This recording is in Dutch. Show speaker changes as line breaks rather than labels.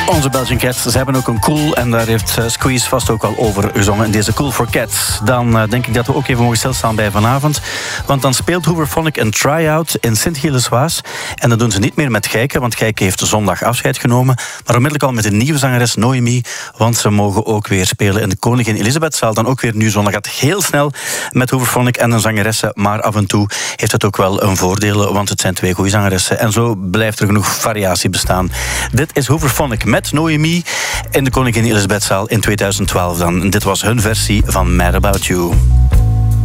Onze Belgian Cats, ze hebben ook een Cool en daar heeft Squeeze vast ook al over gezongen in deze Cool for Cats. Dan denk ik dat we ook even mogen stilstaan bij vanavond, want dan speelt Hooverphonic een try-out in Sint-Gilles-Waas en dat doen ze niet meer met Gijke, want Gijke heeft zondag afscheid genomen, maar onmiddellijk al met een nieuwe zangeres, Noemi, want ze mogen ook weer spelen in de Koningin Elisabethzaal, dan ook weer nu zondag. Gaat heel snel met Hooverphonic en een zangeressen, maar af en toe heeft het ook wel een voordeel, want het zijn twee goede zangeressen en zo blijft er genoeg variatie bestaan. Dit is Hooverphonic met Noemi in de Koningin Elisabethzaal in 2012 dan. En dit was hun versie van Mad About You.